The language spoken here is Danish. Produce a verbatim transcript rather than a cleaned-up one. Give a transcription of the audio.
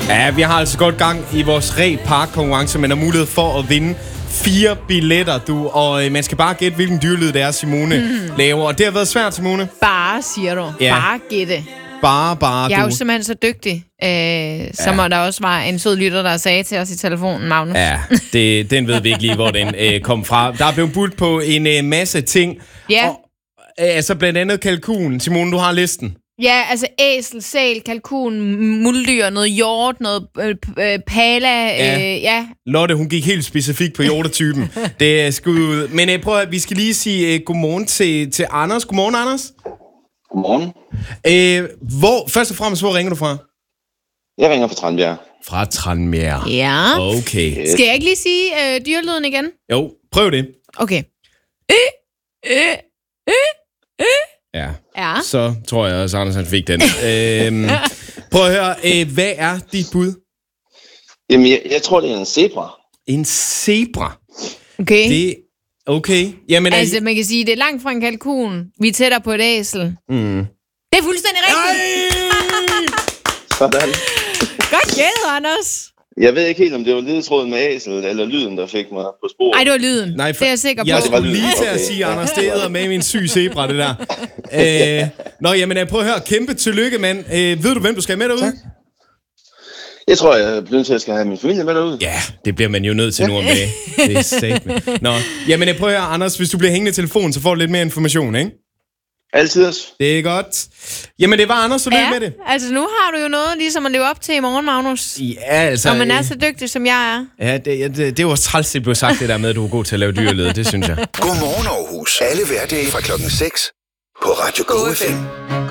Ja, vi har altså godt gang i vores Re-Park-konkurrence, men har mulighed for at vinde fire billetter, du. Og øh, man skal bare gætte, hvilken dyrlyd det er, Simone mm. laver. Og det har været svært, Simone. Bare, siger du. Ja. Bare gætte. Bare, bare, Jeg er du. jo simpelthen så dygtig. Øh, som ja. Der også var en sød lytter, der sagde til os i telefonen, Magnus. Ja, det, den ved vi ikke lige, hvor den øh, kom fra. Der er blevet budt på en øh, masse ting. Ja. Og, øh, altså blandt andet kalkun. Simone, du har listen. Ja, altså æsel, sæl, kalkun, muldyr, noget hjort, noget øh, øh, pala, Ja. øh, ja. Lotte, hun gik helt specifikt på hjortetypen. Det er skud ud. Men øh, prøv at, vi skal lige sige øh, godmorgen til, til Anders. Godmorgen, Anders. Godmorgen. Øh, hvor, først og fremmest, hvor ringer du fra? Jeg ringer fra Tranbjerg. Fra Tranbjerg. Ja. Okay. Yes. Skal jeg ikke lige sige øh, dyrlyden igen? Jo, prøv det. Okay. Øh, øh, øh, øh. Ja. Ja. Så tror jeg også, Anders han fik den. øhm, prøv at høre, øh, hvad er dit bud? Jamen, jeg, jeg tror, det er en zebra. En zebra. Okay. Det okay. Jamen, Altså, man kan sige, det er langt fra en kalkun. Vi er tættere på et æsel. Mm. Det er fuldstændig rigtigt. Sådan. Godt gættet, Anders. Jeg ved ikke helt, om det var ledetråden med æsel, eller lyden, der fik mig på sporet. Ej, det var lyden. Nej, det er jeg sikker på. Jeg skulle lyden. lige til at Okay. sige, Anders, det æder med min syg zebra, det der. øh, nå, jamen, øh, prøv at høre. Kæmpe tillykke, mand. Øh, ved du, hvem du skal have med derude? Tak. Jeg tror, jeg bliver nødt til at skal have min familie med derude. Ja, det bliver man jo nødt til nu om dagen. Det er satme. Nå, jamen, øh, prøv at høre, Anders. Hvis du bliver hængende i telefonen, så får du lidt mere information, ikke? Altid også. Det er godt. Jamen, det var Anders, så løb Ja, med det. altså nu har du jo noget ligesom at leve op til i morgen, Magnus. Ja, altså... Når man er så dygtig, som jeg er. Ja, det, ja, det, det var træls, det blev sagt, det der med, at du er god til at lave dyrelyd. Det synes jeg. Godmorgen Aarhus. Alle hverdage fra klokken seks på Radio Go F M.